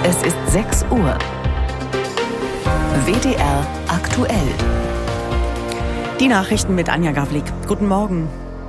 Es ist 6 Uhr. WDR aktuell. Die Nachrichten mit Anja Gawlik. Guten Morgen.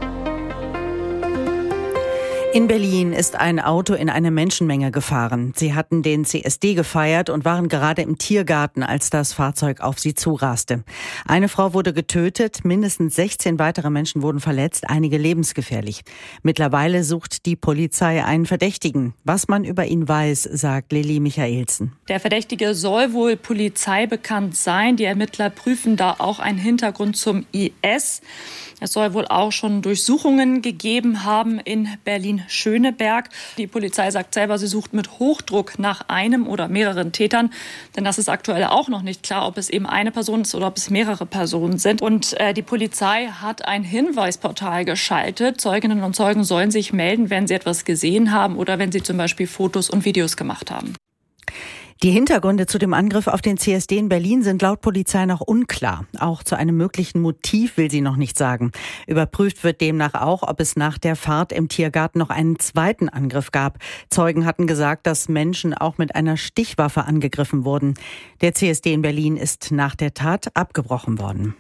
In Berlin ist ein Auto in eine Menschenmenge gefahren. Sie hatten den CSD gefeiert und waren gerade im Tiergarten, als das Fahrzeug auf sie zuraste. Eine Frau wurde getötet, mindestens 16 weitere Menschen wurden verletzt, einige lebensgefährlich. Mittlerweile sucht die Polizei einen Verdächtigen. Was man über ihn weiß, sagt Lilly Michaelsen. Der Verdächtige soll wohl polizeibekannt sein. Die Ermittler prüfen da auch einen Hintergrund zum IS. Es soll wohl auch schon Durchsuchungen gegeben haben in Berlin-Schöneberg. Die Polizei sagt selber, sie sucht mit Hochdruck nach einem oder mehreren Tätern. Denn das ist aktuell auch noch nicht klar, ob es eben eine Person ist oder ob es mehrere Personen sind. Und die Polizei hat ein Hinweisportal geschaltet. Zeuginnen und Zeugen sollen sich melden, wenn sie etwas gesehen haben oder wenn sie zum Beispiel Fotos und Videos gemacht haben. Die Hintergründe zu dem Angriff auf den CSD in Berlin sind laut Polizei noch unklar. Auch zu einem möglichen Motiv will sie noch nicht sagen. Überprüft wird demnach auch, ob es nach der Fahrt im Tiergarten noch einen zweiten Angriff gab. Zeugen hatten gesagt, dass Menschen auch mit einer Stichwaffe angegriffen wurden. Der CSD in Berlin ist nach der Tat abgebrochen worden.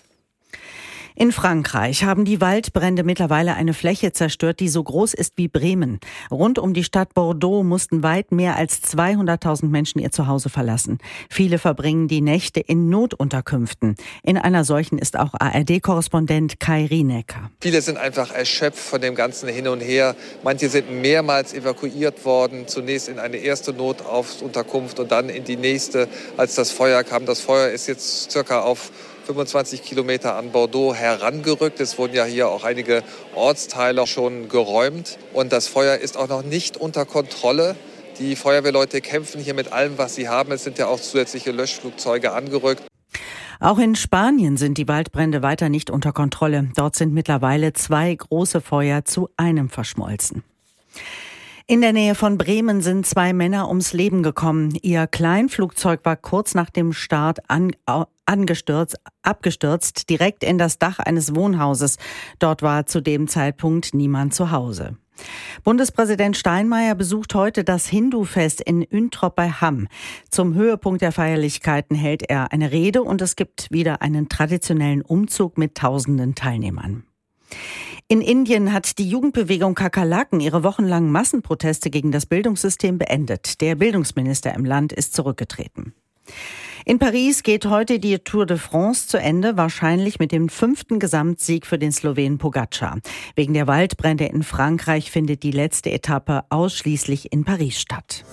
In Frankreich haben die Waldbrände mittlerweile eine Fläche zerstört, die so groß ist wie Bremen. Rund um die Stadt Bordeaux mussten weit mehr als 200.000 Menschen ihr Zuhause verlassen. Viele verbringen die Nächte in Notunterkünften. In einer solchen ist auch ARD-Korrespondent Kai Rienecker. Viele sind einfach erschöpft von dem ganzen Hin und Her. Manche sind mehrmals evakuiert worden. Zunächst in eine erste Notunterkunft und dann in die nächste, als das Feuer kam. Das Feuer ist jetzt circa auf 25 Kilometer an Bordeaux herangerückt. Es wurden ja hier auch einige Ortsteile schon geräumt. Und das Feuer ist auch noch nicht unter Kontrolle. Die Feuerwehrleute kämpfen hier mit allem, was sie haben. Es sind ja auch zusätzliche Löschflugzeuge angerückt. Auch in Spanien sind die Waldbrände weiter nicht unter Kontrolle. Dort sind mittlerweile 2 große Feuer zu einem verschmolzen. In der Nähe von Bremen sind 2 Männer ums Leben gekommen. Ihr Kleinflugzeug war kurz nach dem Start abgestürzt, direkt in das Dach eines Wohnhauses. Dort war zu dem Zeitpunkt niemand zu Hause. Bundespräsident Steinmeier besucht heute das Hindu-Fest in Üntrop bei Hamm. Zum Höhepunkt der Feierlichkeiten hält er eine Rede und es gibt wieder einen traditionellen Umzug mit tausenden Teilnehmern. In Indien hat die Jugendbewegung Kakerlaken ihre wochenlangen Massenproteste gegen das Bildungssystem beendet. Der Bildungsminister im Land ist zurückgetreten. In Paris geht heute die Tour de France zu Ende, wahrscheinlich mit dem 5. Gesamtsieg für den Slowenen Pogačar. Wegen der Waldbrände in Frankreich findet die letzte Etappe ausschließlich in Paris statt.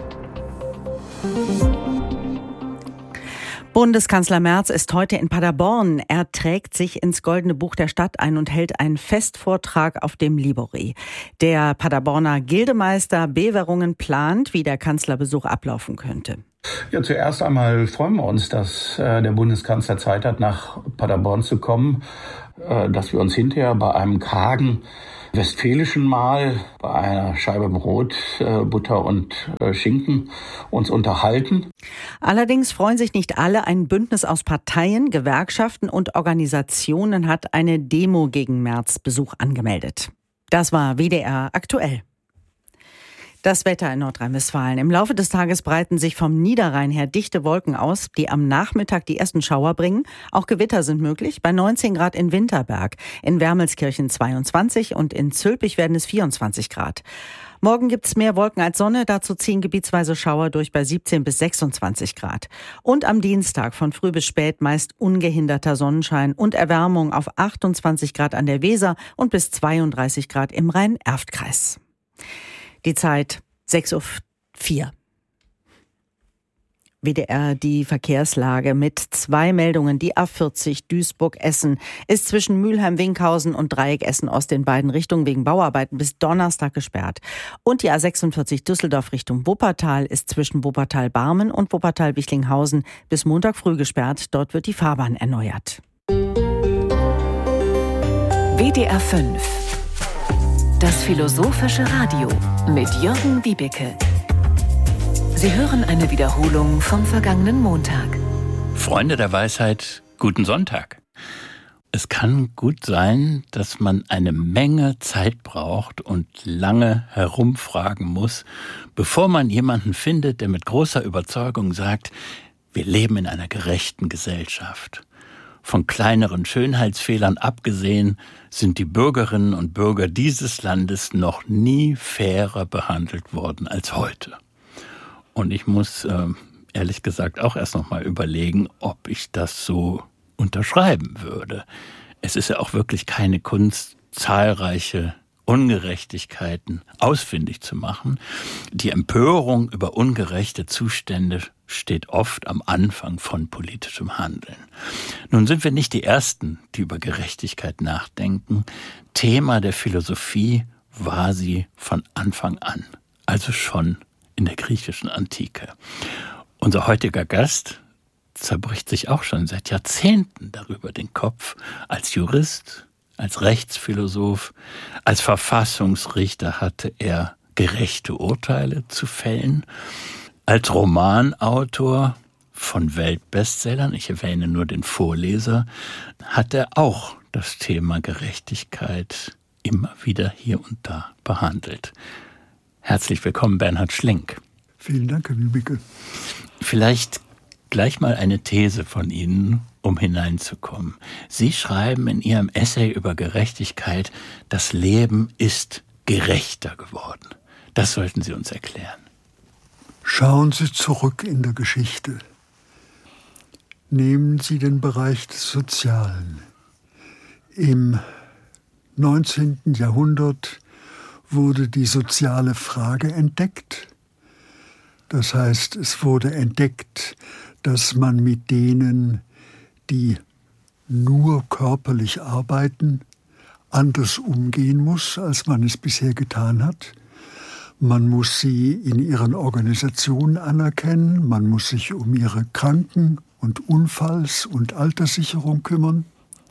Bundeskanzler Merz ist heute in Paderborn. Er trägt sich ins Goldene Buch der Stadt ein und hält einen Festvortrag auf dem Libori. Der Paderborner Gildemeister Beverungen plant, wie der Kanzlerbesuch ablaufen könnte. Ja, zuerst einmal freuen wir uns, dass der Bundeskanzler Zeit hat, nach Paderborn zu kommen, dass wir uns hinterher bei einem kargen westfälischen Mahl, bei einer Scheibe Brot, Butter und Schinken uns unterhalten. Allerdings freuen sich nicht alle. Ein Bündnis aus Parteien, Gewerkschaften und Organisationen hat eine Demo gegen Merz Besuch angemeldet. Das war WDR aktuell. Das Wetter in Nordrhein-Westfalen. Im Laufe des Tages breiten sich vom Niederrhein her dichte Wolken aus, die am Nachmittag die ersten Schauer bringen. Auch Gewitter sind möglich, bei 19 Grad in Winterberg, in Wermelskirchen 22 und in Zülpich werden es 24 Grad. Morgen gibt's mehr Wolken als Sonne, dazu ziehen gebietsweise Schauer durch bei 17 bis 26 Grad. Und am Dienstag von früh bis spät meist ungehinderter Sonnenschein und Erwärmung auf 28 Grad an der Weser und bis 32 Grad im Rhein-Erft-Kreis. Die Zeit 6:04 Uhr. WDR die Verkehrslage mit 2 Meldungen. Die A40 Duisburg-Essen ist zwischen Mülheim-Winkhausen und Dreieck Essen-Ost in beiden Richtungen wegen Bauarbeiten bis Donnerstag gesperrt. Und die A46 Düsseldorf Richtung Wuppertal ist zwischen Wuppertal-Barmen und Wuppertal-Wichlinghausen bis Montag früh gesperrt. Dort wird die Fahrbahn erneuert. WDR 5. Das philosophische Radio mit Jürgen Wiebeke. Sie hören eine Wiederholung vom vergangenen Montag. Freunde der Weisheit, guten Sonntag. Es kann gut sein, dass man eine Menge Zeit braucht und lange herumfragen muss, bevor man jemanden findet, der mit großer Überzeugung sagt, wir leben in einer gerechten Gesellschaft. Von kleineren Schönheitsfehlern abgesehen, sind die Bürgerinnen und Bürger dieses Landes noch nie fairer behandelt worden als heute. Und ich muss ehrlich gesagt auch erst noch mal überlegen, ob ich das so unterschreiben würde. Es ist ja auch wirklich keine Kunst, zahlreiche Ungerechtigkeiten ausfindig zu machen. Die Empörung über ungerechte Zustände steht oft am Anfang von politischem Handeln. Nun sind wir nicht die Ersten, die über Gerechtigkeit nachdenken. Thema der Philosophie war sie von Anfang an, also schon in der griechischen Antike. Unser heutiger Gast zerbricht sich auch schon seit Jahrzehnten darüber den Kopf. Als Jurist, als Rechtsphilosoph, als Verfassungsrichter hatte er gerechte Urteile zu fällen. Als Romanautor von Weltbestsellern, ich erwähne nur den Vorleser, hat er auch das Thema Gerechtigkeit immer wieder hier und da behandelt. Herzlich willkommen, Bernhard Schlink. Vielen Dank, Herr Lübecke. Vielleicht gleich mal eine These von Ihnen, um hineinzukommen. Sie schreiben in Ihrem Essay über Gerechtigkeit, das Leben ist gerechter geworden. Das sollten Sie uns erklären. Schauen Sie zurück in der Geschichte. Nehmen Sie den Bereich des Sozialen. Im 19. Jahrhundert wurde die soziale Frage entdeckt. Das heißt, es wurde entdeckt, dass man mit denen, die nur körperlich arbeiten, anders umgehen muss, als man es bisher getan hat. Man muss sie in ihren Organisationen anerkennen, man muss sich um ihre Kranken- und Unfalls- und Alterssicherung kümmern.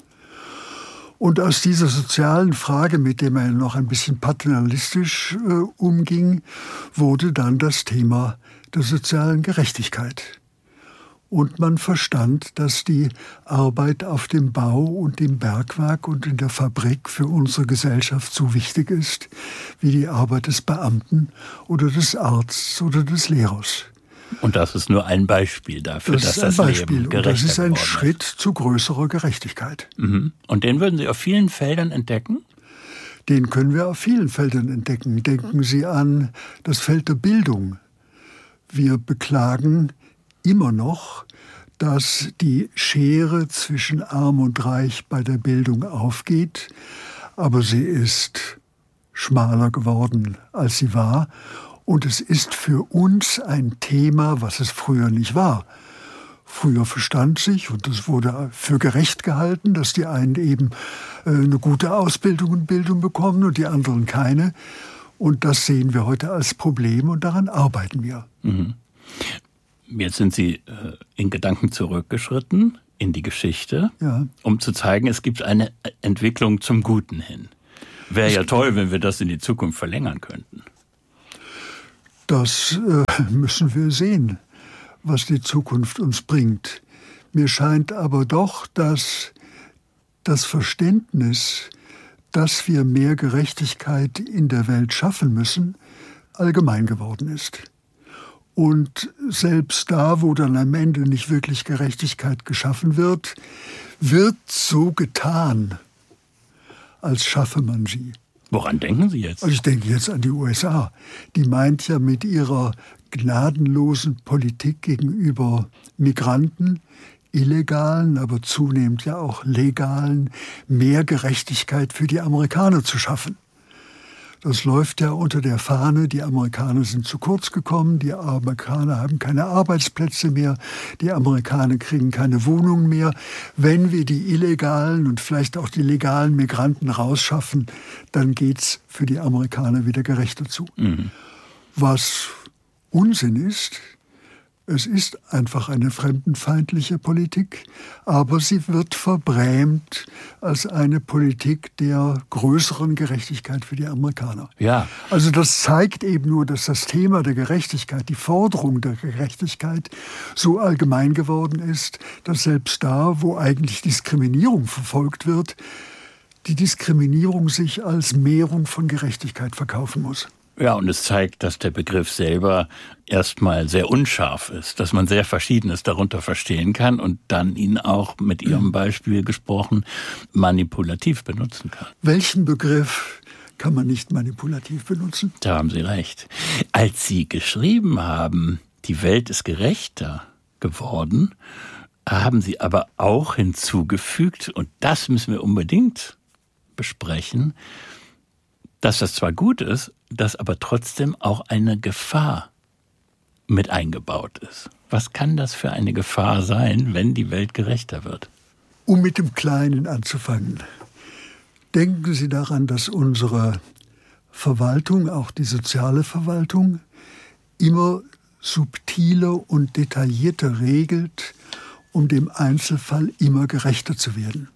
Und aus dieser sozialen Frage, mit der man noch ein bisschen paternalistisch umging, wurde dann das Thema der sozialen Gerechtigkeit. Und man verstand, dass die Arbeit auf dem Bau und im Bergwerk und in der Fabrik für unsere Gesellschaft so wichtig ist, wie die Arbeit des Beamten oder des Arztes oder des Lehrers. Und das ist nur ein Beispiel dafür, dass das Leben gerechter geworden ist. Das ist ein Schritt zu größerer Gerechtigkeit. Mhm. Und den würden Sie auf vielen Feldern entdecken? Den können wir auf vielen Feldern entdecken. Denken Sie an das Feld der Bildung. Wir beklagen immer noch, dass die Schere zwischen Arm und Reich bei der Bildung aufgeht, aber sie ist schmaler geworden, als sie war. Und es ist für uns ein Thema, was es früher nicht war. Früher verstand sich, und es wurde für gerecht gehalten, dass die einen eben eine gute Ausbildung und Bildung bekommen und die anderen keine. Und das sehen wir heute als Problem und daran arbeiten wir. Mhm. Jetzt sind Sie in Gedanken zurückgeschritten in die Geschichte, ja, um zu zeigen, es gibt eine Entwicklung zum Guten hin. Wäre ja toll, wenn wir das in die Zukunft verlängern könnten. Das müssen wir sehen, was die Zukunft uns bringt. Mir scheint aber doch, dass das Verständnis, dass wir mehr Gerechtigkeit in der Welt schaffen müssen, allgemein geworden ist. Und selbst da, wo dann am Ende nicht wirklich Gerechtigkeit geschaffen wird, wird so getan, als schaffe man sie. Woran denken Sie jetzt? Also ich denke jetzt an die USA. Die meint ja mit ihrer gnadenlosen Politik gegenüber Migranten, illegalen, aber zunehmend ja auch legalen, mehr Gerechtigkeit für die Amerikaner zu schaffen. Das läuft ja unter der Fahne, die Amerikaner sind zu kurz gekommen, die Amerikaner haben keine Arbeitsplätze mehr, die Amerikaner kriegen keine Wohnungen mehr. Wenn wir die illegalen und vielleicht auch die legalen Migranten rausschaffen, dann geht's für die Amerikaner wieder gerechter zu. Mhm. Was Unsinn ist, Es ist einfach eine fremdenfeindliche Politik, aber sie wird verbrämt als eine Politik der größeren Gerechtigkeit für die Amerikaner. Ja. Also das zeigt eben nur, dass das Thema der Gerechtigkeit, die Forderung der Gerechtigkeit so allgemein geworden ist, dass selbst da, wo eigentlich Diskriminierung verfolgt wird, die Diskriminierung sich als Mehrung von Gerechtigkeit verkaufen muss. Ja, und es zeigt, dass der Begriff selber erstmal sehr unscharf ist, dass man sehr Verschiedenes darunter verstehen kann und dann ihn auch mit Ihrem Beispiel gesprochen manipulativ benutzen kann. Welchen Begriff kann man nicht manipulativ benutzen? Da haben Sie recht. Als Sie geschrieben haben, die Welt ist gerechter geworden, haben Sie aber auch hinzugefügt, und das müssen wir unbedingt besprechen, dass das zwar gut ist, dass aber trotzdem auch eine Gefahr mit eingebaut ist. Was kann das für eine Gefahr sein, wenn die Welt gerechter wird? Um mit dem Kleinen anzufangen. Denken Sie daran, dass unsere Verwaltung, auch die soziale Verwaltung, immer subtiler und detaillierter regelt, um dem Einzelfall immer gerechter zu werden.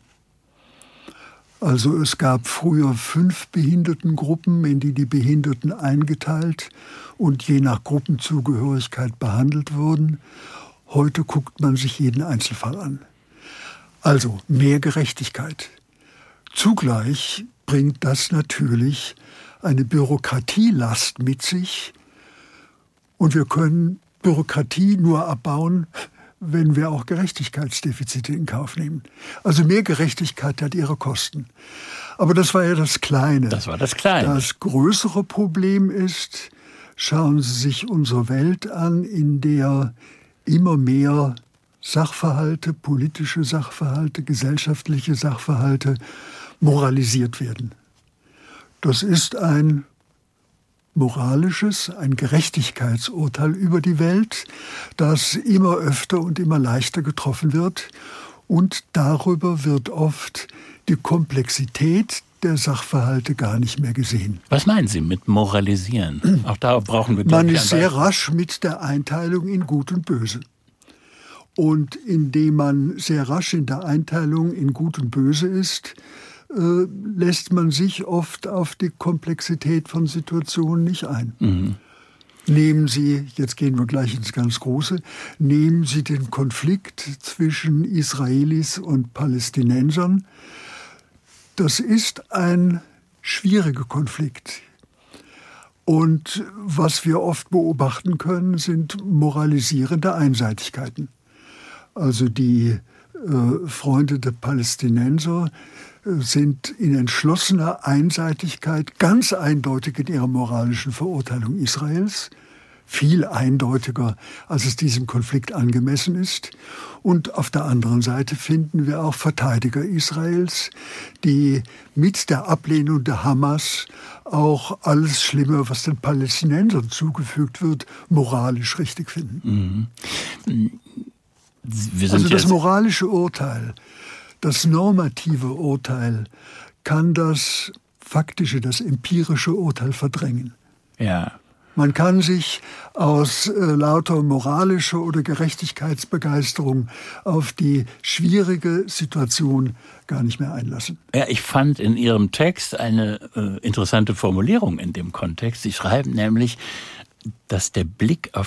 Also es gab früher 5 Behindertengruppen, in die die Behinderten eingeteilt und je nach Gruppenzugehörigkeit behandelt wurden. Heute guckt man sich jeden Einzelfall an. Also mehr Gerechtigkeit. Zugleich bringt das natürlich eine Bürokratielast mit sich. Und wir können Bürokratie nur abbauen, wenn wir auch Gerechtigkeitsdefizite in Kauf nehmen. Also mehr Gerechtigkeit hat ihre Kosten. Aber das war ja das Kleine. Das war das Kleine. Das größere Problem ist, schauen Sie sich unsere Welt an, in der immer mehr Sachverhalte, politische Sachverhalte, gesellschaftliche Sachverhalte moralisiert werden. Das ist ein moralisches, ein Gerechtigkeitsurteil über die Welt, das immer öfter und immer leichter getroffen wird. Und darüber wird oft die Komplexität der Sachverhalte gar nicht mehr gesehen. Was meinen Sie mit moralisieren? Auch da brauchen wir, glaube ich, Man ist sehr rasch mit der Einteilung in Gut und Böse. Und indem man sehr rasch in der Einteilung in Gut und Böse ist, lässt man sich oft auf die Komplexität von Situationen nicht ein. Mhm. Nehmen Sie, jetzt gehen wir gleich ins ganz Große, nehmen Sie den Konflikt zwischen Israelis und Palästinensern. Das ist ein schwieriger Konflikt. Und was wir oft beobachten können, sind moralisierende Einseitigkeiten. Also die Freunde der Palästinenser sind in entschlossener Einseitigkeit ganz eindeutig in ihrer moralischen Verurteilung Israels, viel eindeutiger, als es diesem Konflikt angemessen ist. Und auf der anderen Seite finden wir auch Verteidiger Israels, die mit der Ablehnung der Hamas auch alles Schlimme, was den Palästinensern zugefügt wird, moralisch richtig finden. Mhm. Also das moralische Urteil, das normative Urteil kann das faktische, das empirische Urteil verdrängen. Ja. Man kann sich aus lauter moralischer oder Gerechtigkeitsbegeisterung auf die schwierige Situation gar nicht mehr einlassen. Ja, ich fand in Ihrem Text eine interessante Formulierung in dem Kontext. Sie schreiben nämlich, dass der Blick auf